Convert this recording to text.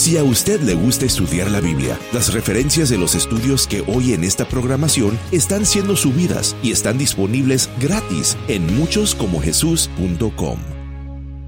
Si a usted le gusta estudiar la Biblia, las referencias de los estudios que hoy en esta programación están siendo subidas y están disponibles gratis en muchoscomojesús.com.